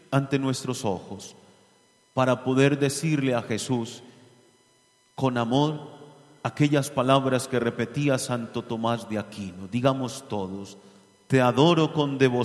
ante nuestros ojos para poder decirle a Jesús con amor aquellas palabras que repetía Santo Tomás de Aquino. Digamos todos: te adoro con devoción